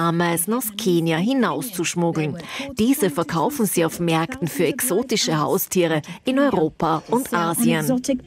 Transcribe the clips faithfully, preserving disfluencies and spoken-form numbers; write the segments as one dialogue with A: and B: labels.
A: Ameisen aus Kenia hinauszuschmuggeln. Diese verkaufen sie auf Märkten für exotische Haustiere in Europa und Asien.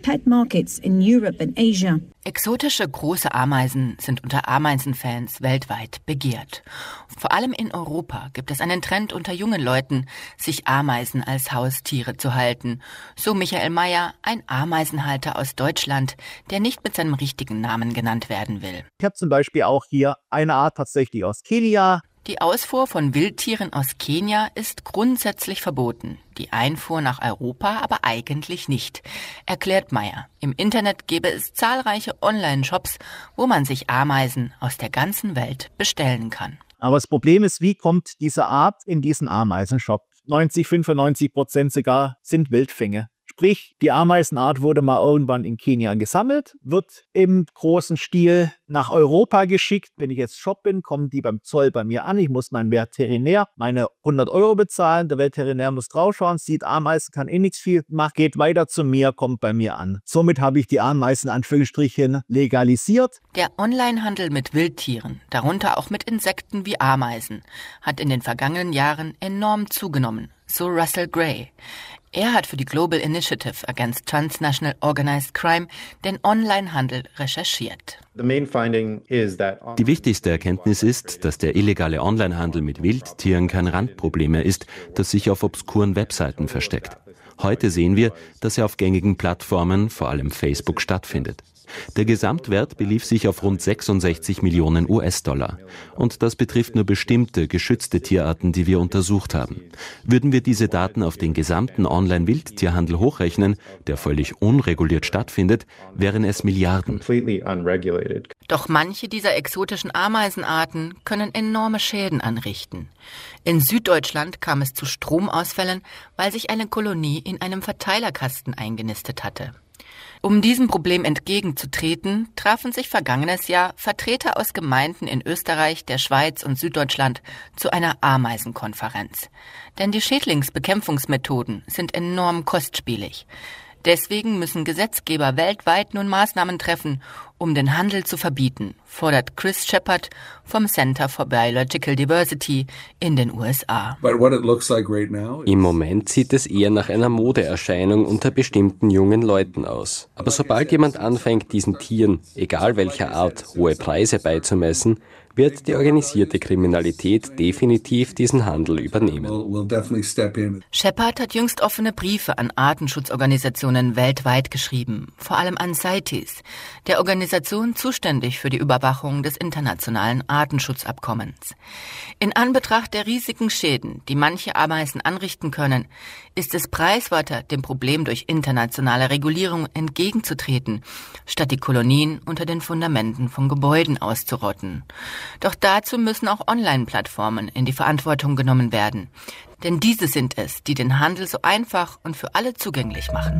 B: Exotische große Ameisen sind unter Ameisenfans weltweit begehrt. Vor allem in Europa gibt es einen Trend unter jungen Leuten, sich Ameisen als Haustiere zu halten. So Michael Meyer, ein Ameisenhalter aus Deutschland, der nicht mit seinem richtigen Namen genannt werden will.
C: Ich habe zum Beispiel auch hier eine Art tatsächlich aus Kenia.
B: Die Ausfuhr von Wildtieren aus Kenia ist grundsätzlich verboten, die Einfuhr nach Europa aber eigentlich nicht, erklärt Meyer. Im Internet gäbe es zahlreiche Online-Shops, wo man sich Ameisen aus der ganzen Welt bestellen kann.
C: Aber das Problem ist, wie kommt diese Art in diesen Ameisenshop? neunzig, fünfundneunzig Prozent sogar sind Wildfänge. Sprich, die Ameisenart wurde mal irgendwann in Kenia gesammelt, wird im großen Stil nach Europa geschickt. Wenn ich jetzt Shop bin, kommen die beim Zoll bei mir an. Ich muss meinen Veterinär meine hundert Euro bezahlen. Der Veterinär muss draufschauen, sieht Ameisen, kann eh nichts viel machen, geht weiter zu mir, kommt bei mir an. Somit habe ich die Ameisen in Anführungsstrichen legalisiert.
B: Der Onlinehandel mit Wildtieren, darunter auch mit Insekten wie Ameisen, hat in den vergangenen Jahren enorm zugenommen, so Russell Gray. Er hat für die Global Initiative Against Transnational Organized Crime den Onlinehandel recherchiert.
D: Die wichtigste Erkenntnis ist, dass der illegale Onlinehandel mit Wildtieren kein Randproblem mehr ist, das sich auf obskuren Webseiten versteckt. Heute sehen wir, dass er auf gängigen Plattformen, vor allem Facebook, stattfindet. Der Gesamtwert belief sich auf rund sechsundsechzig Millionen U S-Dollar. Und das betrifft nur bestimmte, geschützte Tierarten, die wir untersucht haben. Würden wir diese Daten auf den gesamten Online-Wildtierhandel hochrechnen, der völlig unreguliert stattfindet, wären es Milliarden.
B: Doch manche dieser exotischen Ameisenarten können enorme Schäden anrichten. In Süddeutschland kam es zu Stromausfällen, weil sich eine Kolonie in einem Verteilerkasten eingenistet hatte. Um diesem Problem entgegenzutreten, trafen sich vergangenes Jahr Vertreter aus Gemeinden in Österreich, der Schweiz und Süddeutschland zu einer Ameisenkonferenz. Denn die Schädlingsbekämpfungsmethoden sind enorm kostspielig. Deswegen müssen Gesetzgeber weltweit nun Maßnahmen treffen, um den Handel zu verbieten, fordert Chris Shepard vom Center for Biological Diversity in den U S A.
E: Im Moment sieht es eher nach einer Modeerscheinung unter bestimmten jungen Leuten aus. Aber sobald jemand anfängt, diesen Tieren, egal welcher Art, hohe Preise beizumessen, wird die organisierte Kriminalität definitiv diesen Handel übernehmen.
B: Shepard hat jüngst offene Briefe an Artenschutzorganisationen weltweit geschrieben, vor allem an CITES, der Organisation zuständig für die Überwachung des internationalen Artenschutzabkommens. In Anbetracht der riesigen Schäden, die manche Ameisen anrichten können, ist es preiswerter, dem Problem durch internationale Regulierung entgegenzutreten, statt die Kolonien unter den Fundamenten von Gebäuden auszurotten. Doch dazu müssen auch Online-Plattformen in die Verantwortung genommen werden. Denn diese sind es, die den Handel so einfach und für alle zugänglich machen.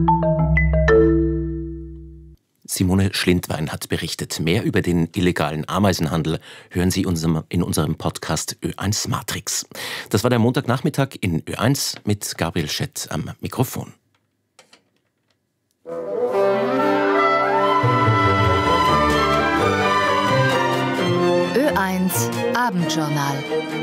F: Simone Schlindwein hat berichtet. Mehr über den illegalen Ameisenhandel hören Sie in unserem Podcast Ö eins Matrix. Das war der Montagnachmittag in Ö eins mit Gabriel Schett am Mikrofon.
G: Ö eins Abendjournal.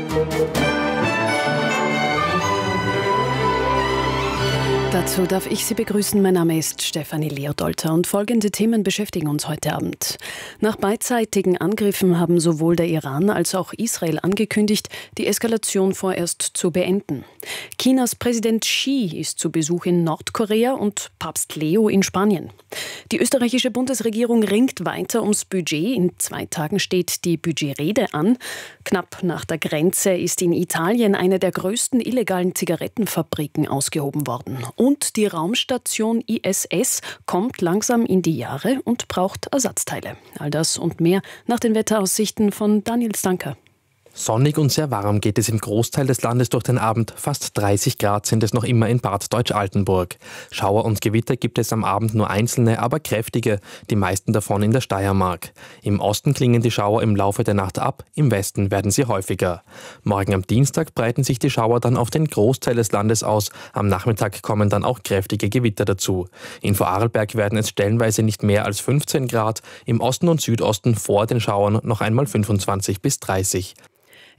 G: Dazu darf ich Sie begrüßen. Mein Name ist Stefanie Leodolter und folgende Themen beschäftigen uns heute Abend. Nach beidseitigen Angriffen haben sowohl der Iran als auch Israel angekündigt, die Eskalation vorerst zu beenden. Chinas Präsident Xi ist zu Besuch in Nordkorea und Papst Leo in Spanien. Die österreichische Bundesregierung ringt weiter ums Budget. In zwei Tagen steht die Budgetrede an. Knapp nach der Grenze ist in Italien eine der größten illegalen Zigarettenfabriken ausgehoben worden. Und die Raumstation I S S kommt langsam in die Jahre und braucht Ersatzteile. All das und mehr nach den Wetteraussichten von Daniel Stanker.
H: Sonnig und sehr warm geht es im Großteil des Landes durch den Abend. Fast dreißig Grad sind es noch immer in Bad Deutsch-Altenburg. Schauer und Gewitter gibt es am Abend nur einzelne, aber kräftige, die meisten davon in der Steiermark. Im Osten klingen die Schauer im Laufe der Nacht ab, im Westen werden sie häufiger. Morgen am Dienstag breiten sich die Schauer dann auf den Großteil des Landes aus. Am Nachmittag kommen dann auch kräftige Gewitter dazu. In Vorarlberg werden es stellenweise nicht mehr als fünfzehn Grad, im Osten und Südosten vor den Schauern noch einmal fünfundzwanzig bis dreißig.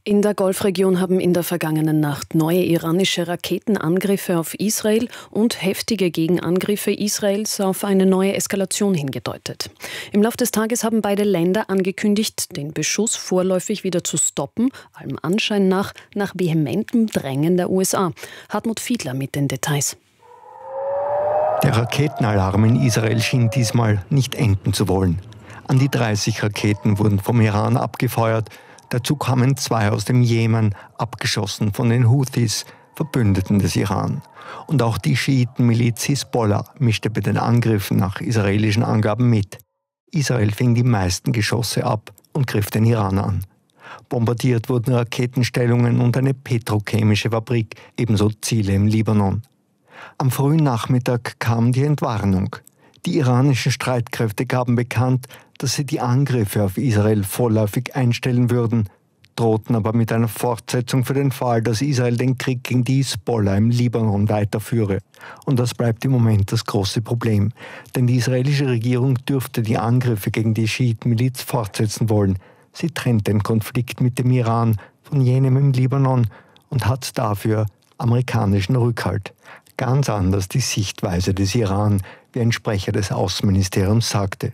G: In der Golfregion haben in der vergangenen Nacht neue iranische Raketenangriffe auf Israel und heftige Gegenangriffe Israels auf eine neue Eskalation hingedeutet. Im Laufe des Tages haben beide Länder angekündigt, den Beschuss vorläufig wieder zu stoppen, allem Anschein nach nach vehementem Drängen der U S A. Hartmut Fiedler mit den Details.
I: Der Raketenalarm in Israel schien diesmal nicht enden zu wollen. An die dreißig Raketen wurden vom Iran abgefeuert. Dazu kamen zwei aus dem Jemen, abgeschossen von den Houthis, Verbündeten des Iran. Und auch die Schiitenmiliz Hisbollah mischte bei den Angriffen nach israelischen Angaben mit. Israel fing die meisten Geschosse ab und griff den Iran an. Bombardiert wurden Raketenstellungen und eine petrochemische Fabrik, ebenso Ziele im Libanon. Am frühen Nachmittag kam die Entwarnung. Die iranischen Streitkräfte gaben bekannt, dass sie die Angriffe auf Israel vorläufig einstellen würden, drohten aber mit einer Fortsetzung für den Fall, dass Israel den Krieg gegen die Hisbollah im Libanon weiterführe. Und das bleibt im Moment das große Problem. Denn die israelische Regierung dürfte die Angriffe gegen die Schiitenmiliz fortsetzen wollen. Sie trennt den Konflikt mit dem Iran von jenem im Libanon und hat dafür amerikanischen Rückhalt. Ganz anders die Sichtweise des Iran, wie ein Sprecher des Außenministeriums sagte.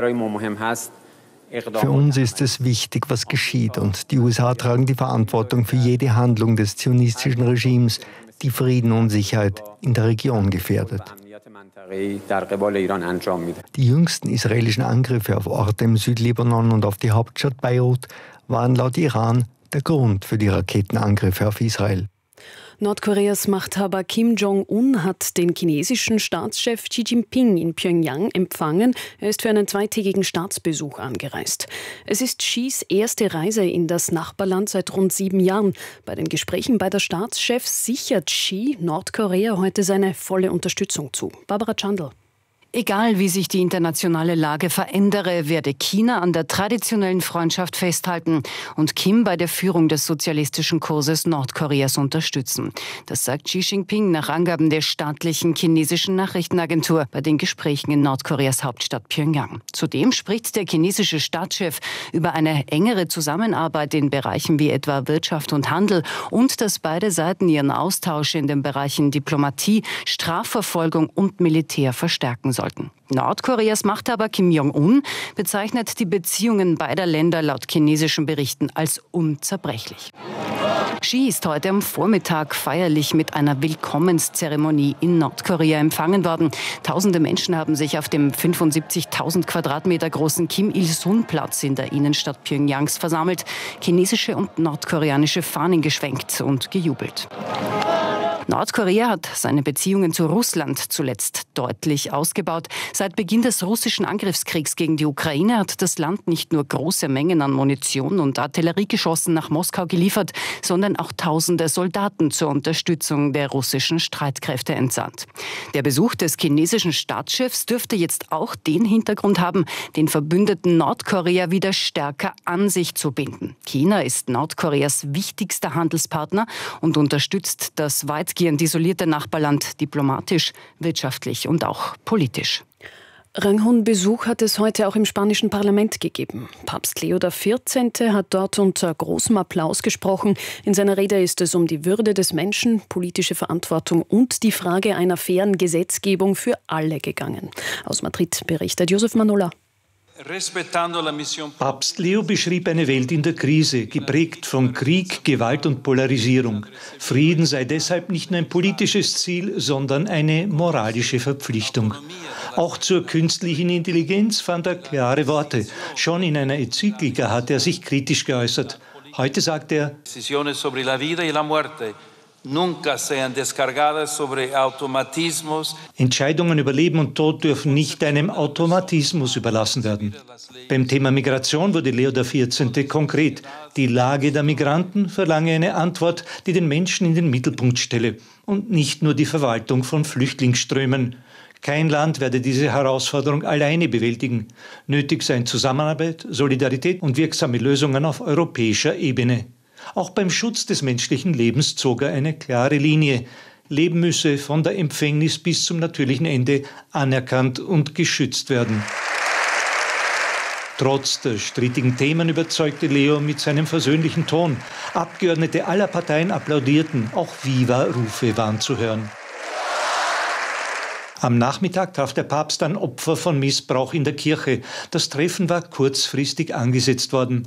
I: Für uns ist es wichtig, was geschieht, und die U S A tragen die Verantwortung für jede Handlung des zionistischen Regimes, die Frieden und Sicherheit in der Region gefährdet. Die jüngsten israelischen Angriffe auf Orte im Südlibanon und auf die Hauptstadt Beirut waren laut Iran der Grund für die Raketenangriffe auf Israel.
G: Nordkoreas Machthaber Kim Jong-un hat den chinesischen Staatschef Xi Jinping in Pjöngjang empfangen. Er ist für einen zweitägigen Staatsbesuch angereist. Es ist Xis erste Reise in das Nachbarland seit rund sieben Jahren. Bei den Gesprächen beider Staatschefs sichert Xi Nordkorea heute seine volle Unterstützung zu. Barbara Chandl.
J: Egal wie sich die internationale Lage verändere, werde China an der traditionellen Freundschaft festhalten und Kim bei der Führung des sozialistischen Kurses Nordkoreas unterstützen. Das sagt Xi Jinping nach Angaben der staatlichen chinesischen Nachrichtenagentur bei den Gesprächen in Nordkoreas Hauptstadt Pjöngjang. Zudem spricht der chinesische Staatschef über eine engere Zusammenarbeit in Bereichen wie etwa Wirtschaft und Handel und dass beide Seiten ihren Austausch in den Bereichen Diplomatie, Strafverfolgung und Militär verstärken sollen. Sollten. Nordkoreas Machthaber Kim Jong-un bezeichnet die Beziehungen beider Länder laut chinesischen Berichten als unzerbrechlich. Xi ist heute am Vormittag feierlich mit einer Willkommenszeremonie in Nordkorea empfangen worden. Tausende Menschen haben sich auf dem fünfundsiebzigtausend Quadratmeter großen Kim-Il-sung-Platz in der Innenstadt Pjöngjangs versammelt, chinesische und nordkoreanische Fahnen geschwenkt und gejubelt. Nordkorea hat seine Beziehungen zu Russland zuletzt deutlich ausgebaut. Seit Beginn des russischen Angriffskriegs gegen die Ukraine hat das Land nicht nur große Mengen an Munition und Artilleriegeschossen nach Moskau geliefert, sondern auch tausende Soldaten zur Unterstützung der russischen Streitkräfte entsandt. Der Besuch des chinesischen Staatschefs dürfte jetzt auch den Hintergrund haben, den Verbündeten Nordkorea wieder stärker an sich zu binden. China ist Nordkoreas wichtigster Handelspartner und unterstützt das weitgehend isolierte Nachbarland diplomatisch, wirtschaftlich und auch politisch.
G: Ranghohen Besuch hat es heute auch im spanischen Parlament gegeben. Papst Leo der vierzehnte hat dort unter großem Applaus gesprochen. In seiner Rede ist es um die Würde des Menschen, politische Verantwortung und die Frage einer fairen Gesetzgebung für alle gegangen. Aus Madrid berichtet Josef Manola.
K: Papst Leo beschrieb eine Welt in der Krise, geprägt von Krieg, Gewalt und Polarisierung. Frieden sei deshalb nicht nur ein politisches Ziel, sondern eine moralische Verpflichtung. Auch zur künstlichen Intelligenz fand er klare Worte. Schon in einer Enzyklika hat er sich kritisch geäußert. Heute sagt er: Entscheidungen über Leben und Tod dürfen nicht einem Automatismus überlassen werden. Beim Thema Migration wurde Leo der vierzehnte konkret. Die Lage der Migranten verlange eine Antwort, die den Menschen in den Mittelpunkt stelle und nicht nur die Verwaltung von Flüchtlingsströmen. Kein Land werde diese Herausforderung alleine bewältigen. Nötig seien Zusammenarbeit, Solidarität und wirksame Lösungen auf europäischer Ebene. Auch beim Schutz des menschlichen Lebens zog er eine klare Linie. Leben müsse von der Empfängnis bis zum natürlichen Ende anerkannt und geschützt werden. Trotz der strittigen Themen überzeugte Leo mit seinem versöhnlichen Ton. Abgeordnete aller Parteien applaudierten, auch Viva-Rufe waren zu hören. Am Nachmittag traf der Papst dann Opfer von Missbrauch in der Kirche. Das Treffen war kurzfristig angesetzt worden.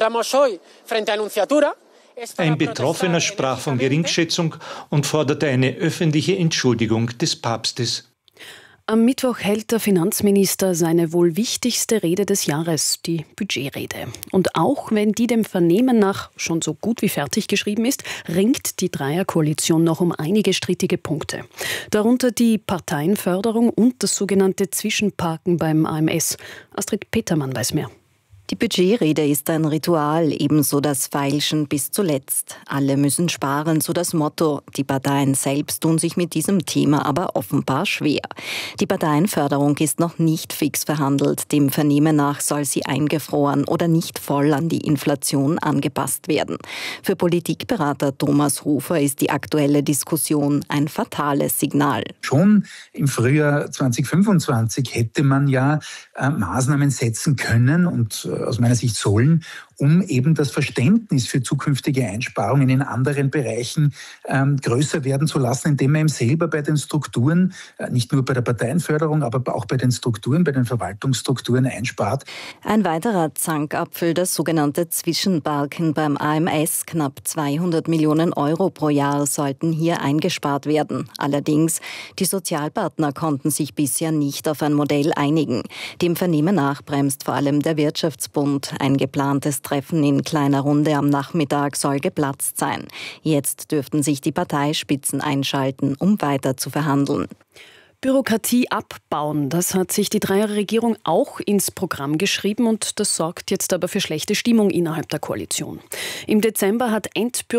K: Ein Betroffener sprach von Geringschätzung und forderte eine öffentliche Entschuldigung des Papstes.
G: Am Mittwoch hält der Finanzminister seine wohl wichtigste Rede des Jahres, die Budgetrede. Und auch wenn die dem Vernehmen nach schon so gut wie fertig geschrieben ist, ringt die Dreierkoalition noch um einige strittige Punkte. Darunter die Parteienförderung und das sogenannte Zwischenparken beim A M S. Astrid Petermann weiß mehr.
L: Die Budgetrede ist ein Ritual, ebenso das Feilschen bis zuletzt. Alle müssen sparen, so das Motto. Die Parteien selbst tun sich mit diesem Thema aber offenbar schwer. Die Parteienförderung ist noch nicht fix verhandelt. Dem Vernehmen nach soll sie eingefroren oder nicht voll an die Inflation angepasst werden. Für Politikberater Thomas Hofer ist die aktuelle Diskussion ein fatales Signal.
M: Schon im Frühjahr zweitausendfünfundzwanzig hätte man ja äh, Maßnahmen setzen können und äh, aus meiner Sicht sollen, um eben das Verständnis für zukünftige Einsparungen in anderen Bereichen ähm, größer werden zu lassen, indem man eben selber bei den Strukturen, äh, nicht nur bei der Parteienförderung, aber auch bei den Strukturen, bei den Verwaltungsstrukturen einspart.
L: Ein weiterer Zankapfel, das sogenannte Zwischenparken beim A M S. Knapp zweihundert Millionen Euro pro Jahr sollten hier eingespart werden. Allerdings, die Sozialpartner konnten sich bisher nicht auf ein Modell einigen. Dem Vernehmen nach bremst vor allem der Wirtschaftsbund. Ein geplantes Treffen in kleiner Runde am Nachmittag soll geplatzt sein. Jetzt dürften sich die Parteispitzen einschalten, um weiter zu verhandeln.
G: Bürokratie abbauen, das hat sich die Dreierregierung auch ins Programm geschrieben und das sorgt jetzt aber für schlechte Stimmung innerhalb der Koalition. Im Dezember hat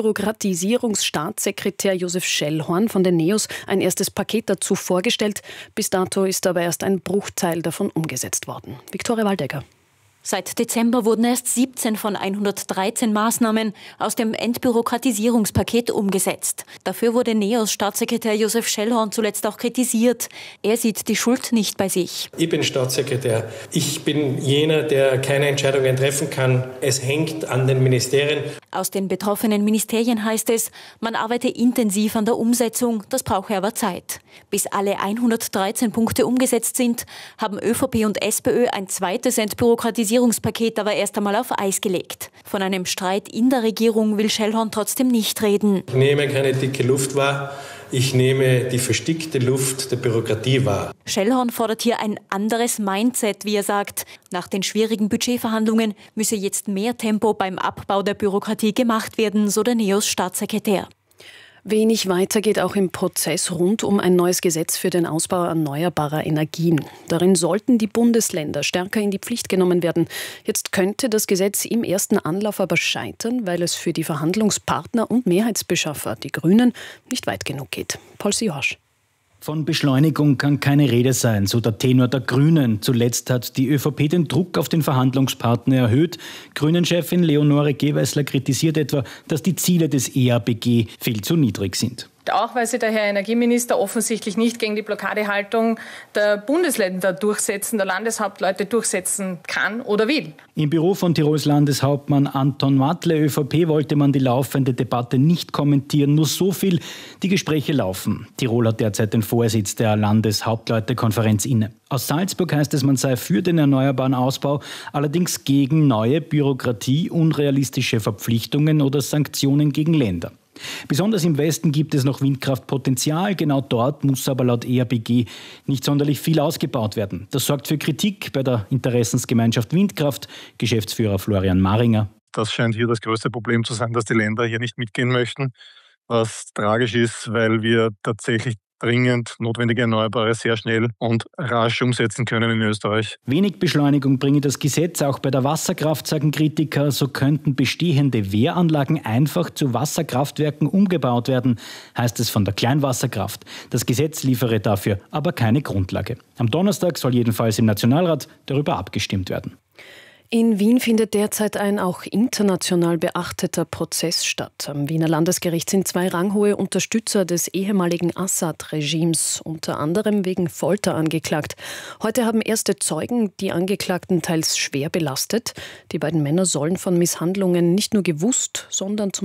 G: Entbürokratisierungsstaatssekretär Josef Schellhorn von den NEOS ein erstes Paket dazu vorgestellt. Bis dato ist aber erst ein Bruchteil davon umgesetzt worden. Viktoria Waldecker.
N: Seit Dezember wurden erst siebzehn von hundertdreizehn Maßnahmen aus dem Entbürokratisierungspaket umgesetzt. Dafür wurde NEOS-Staatssekretär Josef Schellhorn zuletzt auch kritisiert. Er sieht die Schuld nicht bei sich.
O: Ich bin Staatssekretär. Ich bin jener, der keine Entscheidungen treffen kann. Es hängt an den Ministerien.
N: Aus den betroffenen Ministerien heißt es, man arbeite intensiv an der Umsetzung, das brauche aber Zeit. Bis alle hundertdreizehn Punkte umgesetzt sind, haben ÖVP und SPÖ ein zweites Entbürokratisierungspaket aber erst einmal auf Eis gelegt. Von einem Streit in der Regierung will Schellhorn trotzdem nicht reden.
O: Ich nehme keine dicke Luft wahr. Ich nehme die verstickte Luft der Bürokratie wahr.
N: Schellhorn fordert hier ein anderes Mindset, wie er sagt. Nach den schwierigen Budgetverhandlungen müsse jetzt mehr Tempo beim Abbau der Bürokratie gemacht werden, so der NEOS-Staatssekretär.
G: Wenig weiter geht auch im Prozess rund um ein neues Gesetz für den Ausbau erneuerbarer Energien. Darin sollten die Bundesländer stärker in die Pflicht genommen werden. Jetzt könnte das Gesetz im ersten Anlauf aber scheitern, weil es für die Verhandlungspartner und Mehrheitsbeschaffer, die Grünen, nicht weit genug geht. Paul Siohasch.
P: Von Beschleunigung kann keine Rede sein, so der Tenor der Grünen. Zuletzt hat die ÖVP den Druck auf den Verhandlungspartner erhöht. Grünen-Chefin Leonore Gewessler kritisiert etwa, dass die Ziele des E A B G viel zu niedrig sind.
Q: Auch weil sich der Herr Energieminister offensichtlich nicht gegen die Blockadehaltung der Bundesländer durchsetzen, der Landeshauptleute durchsetzen kann oder will.
P: Im Büro von Tirols Landeshauptmann Anton Matle, ÖVP, wollte man die laufende Debatte nicht kommentieren. Nur so viel, die Gespräche laufen. Tirol hat derzeit den Vorsitz der Landeshauptleutekonferenz inne. Aus Salzburg heißt es, man sei für den erneuerbaren Ausbau, allerdings gegen neue Bürokratie, unrealistische Verpflichtungen oder Sanktionen gegen Länder. Besonders im Westen gibt es noch Windkraftpotenzial. Genau dort muss aber laut E A B G nicht sonderlich viel ausgebaut werden. Das sorgt für Kritik bei der Interessensgemeinschaft Windkraft. Geschäftsführer Florian Maringer.
R: Das scheint hier das größte Problem zu sein, dass die Länder hier nicht mitgehen möchten. Was tragisch ist, weil wir tatsächlich dringend notwendige Erneuerbare sehr schnell und rasch umsetzen können in Österreich.
P: Wenig Beschleunigung bringe das Gesetz auch bei der Wasserkraft, sagen Kritiker. So könnten bestehende Wehranlagen einfach zu Wasserkraftwerken umgebaut werden, heißt es von der Kleinwasserkraft. Das Gesetz liefere dafür aber keine Grundlage. Am Donnerstag soll jedenfalls im Nationalrat darüber abgestimmt werden.
G: In Wien findet derzeit ein auch international beachteter Prozess statt. Am Wiener Landesgericht sind zwei ranghohe Unterstützer des ehemaligen Assad-Regimes unter anderem wegen Folter angeklagt. Heute haben erste Zeugen die Angeklagten teils schwer belastet. Die beiden Männer sollen von Misshandlungen nicht nur gewusst, sondern zum